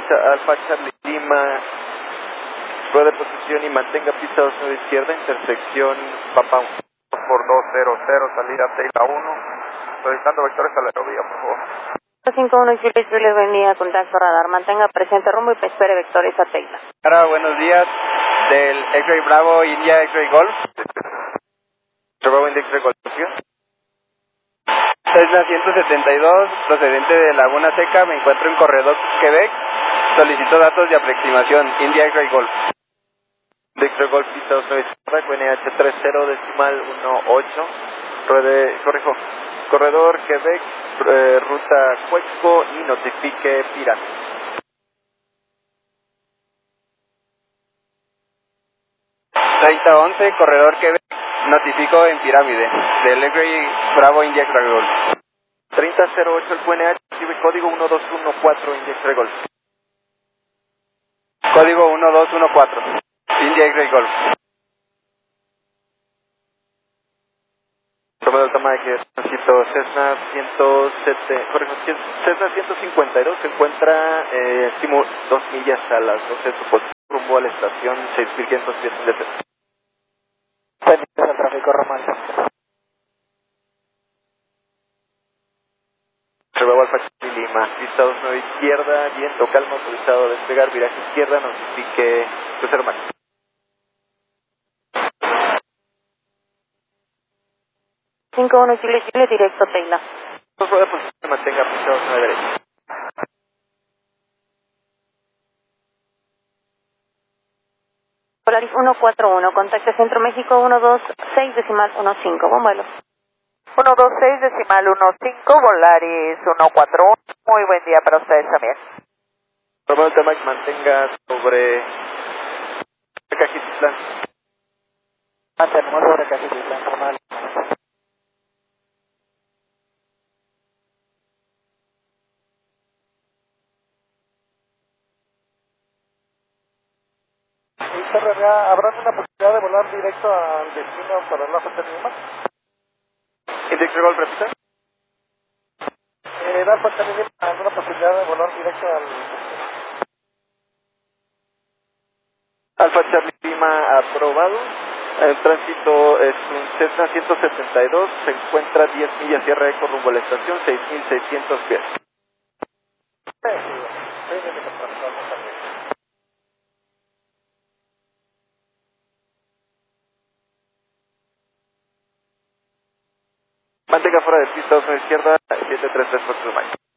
Alfa Charlie Lima, rueda de posición y mantenga pista 29 izquierda, intersección Papa 1 por 200, salida Teila 1, solicitando vectores a la aerovía, por favor. 51 Juliet venía contacto radar, mantenga presente rumbo y espere vectores a Teila. Ahora, buenos días, del X-Ray Bravo, India X-Ray Golf. Bravo India X-Ray Golf. Cessna 172, procedente de Laguna Seca, me encuentro en Corredor, Quebec. Solicito datos de aproximación, India X-Ray Golf. X-Ray Golf, pista 29 izquierda, QNH 30.18, corredor Quebec, ruta Cueco y notifique Pirámide. .3011, corredor Quebec, notifico en Pirámide, del X-Ray Bravo India X-Ray Golf. 3008 el QNH, recibe código 1214 India X-Ray Golf. Código 1214, India X-Ray Golf. Toma del tamaño que necesito Cessna 152 se encuentra 2 millas a las 12 de su posición, rumbo a la estación 6500 pies de Cessna. Pendientes al tráfico Román. Bravo Alfa Charlie Lima, pista 29 izquierda, viento calma, autorizado a despegar, viraje izquierda, notifique crucero máximo. 51 Juliet directo Teila. Rueda de posición, mantenga pista 29 derecha. Polaris 141, contacto Centro México 126.15, buen vuelo. 126.15, Volaris 141, muy buen día para ustedes también. Bravo del tamaño mantenga sobre Cajitlán. Mantenemos sobre Cajitlán, normal. ¿Habrá una posibilidad de volar directo al destino para la Alfa Charlie Lima? India X-Ray Golf, repita. ¿La Alfa Charlie Lima alguna posibilidad de volar directo al Alfa Charlie Lima aprobado. El tránsito es un Cessna 172, se encuentra 10 millas tierra eco rumbo a la estación 6600 pies. Mantenga fuera de pista 2 a la izquierda, 733 por su mayo.